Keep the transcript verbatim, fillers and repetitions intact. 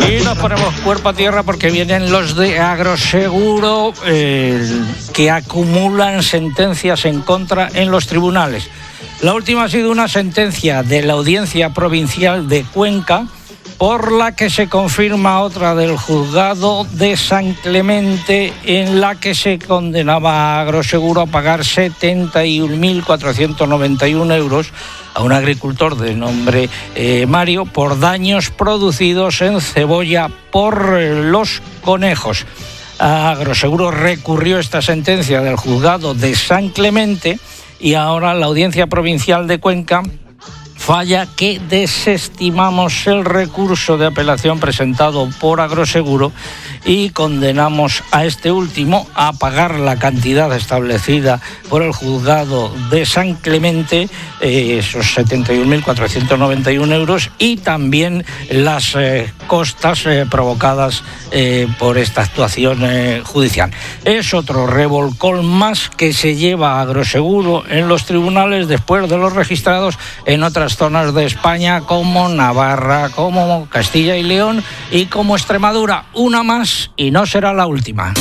Y nos ponemos cuerpo a tierra porque vienen los de Agroseguro eh, que acumulan sentencias en contra en los tribunales. La última ha sido una sentencia de la Audiencia Provincial de Cuenca, por la que se confirma otra del juzgado de San Clemente, en la que se condenaba a Agroseguro a pagar setenta y un mil cuatrocientos noventa y uno euros a un agricultor de nombre eh, Mario por daños producidos en cebolla por eh, los conejos. Agroseguro recurrió esta sentencia del juzgado de San Clemente y ahora la Audiencia Provincial de Cuenca falla que desestimamos el recurso de apelación presentado por Agroseguro y condenamos a este último a pagar la cantidad establecida por el juzgado de San Clemente, eh, esos setenta y un mil cuatrocientos noventa y uno euros, y también las eh, costas eh, provocadas eh, por esta actuación eh, judicial. Es otro revolcón más que se lleva a Agroseguro en los tribunales después de los registrados en otras zonas de España como Navarra, como Castilla y León y como Extremadura. Una más y no será la última.